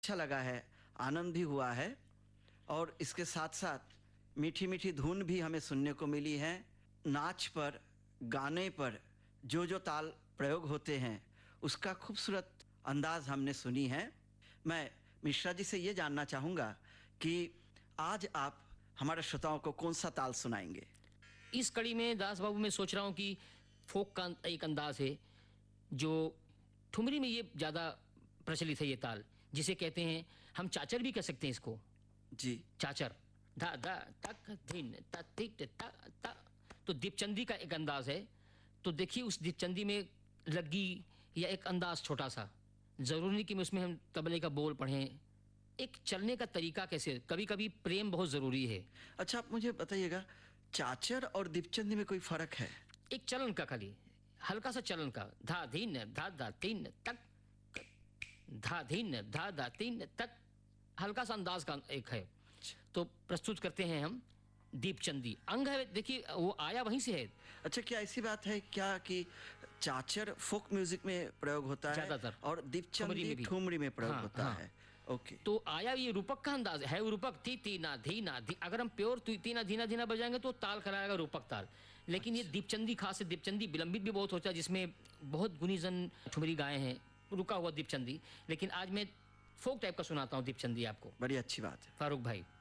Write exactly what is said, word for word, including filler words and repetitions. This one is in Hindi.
अच्छा लगा है, आनंद भी हुआ है और इसके साथ साथ मीठी मीठी धुन भी हमें सुनने को मिली है। नाच पर, गाने पर जो जो ताल प्रयोग होते हैं उसका खूबसूरत अंदाज हमने सुनी है। मैं मिश्रा जी से ये जानना चाहूँगा कि आज आप हमारे श्रोताओं को कौन सा ताल सुनाएंगे? इस कड़ी में दास बाबू मैं सोच रहा हूँ कि फोक का एक अंदाज है जो ठुमरी में ये ज़्यादा प्रचलित है, ये ताल जिसे कहते हैं, हम चाचर भी कह सकते हैं इसको जी। चाचर, धा धा तक धिन ता तिक ता ता। तो दीपचंदी का एक अंदाज है। तो देखिए उस दीपचंदी में लग्गी या एक अंदाज छोटा सा, जरूरी नहीं कि मैं उसमें हम तबले का बोल पढ़ें, एक चलने का तरीका कैसे, कभी कभी प्रेम बहुत जरूरी है। अच्छा, आप मुझे बताइएगा, चाचर और दीपचंदी में कोई फर्क है? एक चलन का, खाली हल्का सा चलन का, धा धीन धा धा तीन तक, धा धीन धा धा तीन तक, हल्का सा अंदाज का एक है। तो प्रस्तुत करते हैं हम दीपचंदी। अंग है, देखिए वो आया वहीं से है। अच्छा, क्या ऐसी बात है क्या कि चाचर फोक म्यूजिक में प्रयोग होता है ज्यादातर और दीपचंदी ठुमरी में प्रयोग हाँ, होता हाँ। है? ओके। तो आया ये रूपक का अंदाज है, वो रूपक ती तीना धीना धी। अगर हम प्योर तीना धीना धीना बजाएंगे तो ताल कराएगा रूपक ताल। लेकिन ये दीपचंदी, खास दीपचंदी विलंबित भी बहुत होता है, जिसमें बहुत गुनीजन ठुमरी गाए हैं, रुका हुआ दीपचंदी। लेकिन आज मैं फोक टाइप का सुनाता हूँ दीपचंदी आपको। बड़ी अच्छी बात है फारूक भाई।